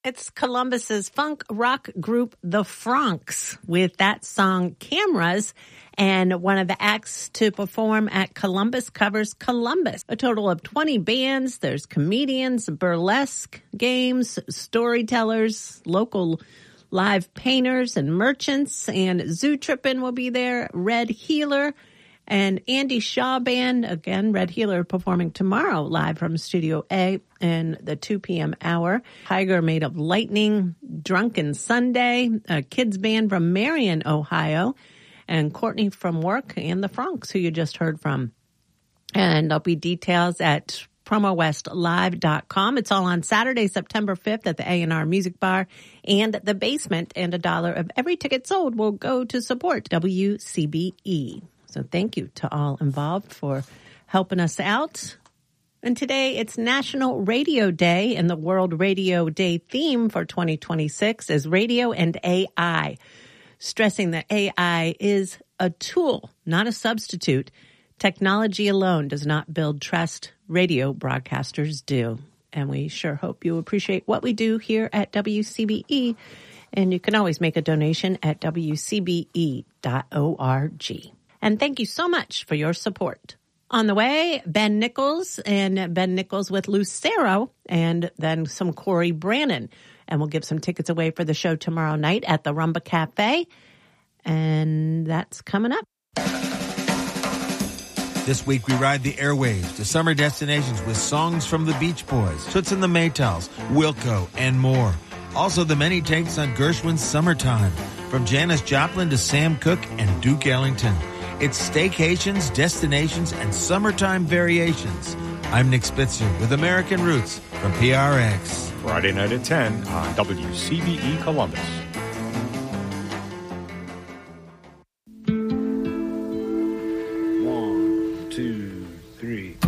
It's Columbus's funk rock group, The Franks, with that song Cameras. And one of the acts to perform at Columbus covers Columbus. A total of 20 bands. There's comedians, burlesque games, storytellers, local live painters and merchants. And Zoo Trippin' will be there. Red Healer and Andy Shaw Band. Again, Red Healer performing tomorrow live from Studio A in the 2 p.m. hour. Tiger Made of Lightning, Drunken Sunday, a kids band from Marion, Ohio, and Courtney from Work, and the Franks, who you just heard from. And there'll be details at promowestlive.com. It's all on Saturday, September 5th at the A&R Music Bar and the Basement, and $1 of every ticket sold will go to support WCBE. So thank you to all involved for helping us out. And today it's National Radio Day, and the World Radio Day theme for 2026 is Radio and AI, stressing that AI is a tool, not a substitute. Technology alone does not build trust. Radio broadcasters do. And we sure hope you appreciate what we do here at WCBE. And you can always make a donation at WCBE.org. And thank you so much for your support. On the way, Ben Nichols with Lucero, and then some Corey Brannon. And we'll give some tickets away for the show tomorrow night at the Rumba Cafe. And that's coming up. This week we ride the airwaves to summer destinations with songs from the Beach Boys, Toots and the Maytals, Wilco, and more. Also the many takes on Gershwin's Summertime, from Janis Joplin to Sam Cooke and Duke Ellington. It's staycations, destinations, and summertime variations. I'm Nick Spitzer with American Roots from PRX. Friday night at 10 on WCBE Columbus. One, two, three.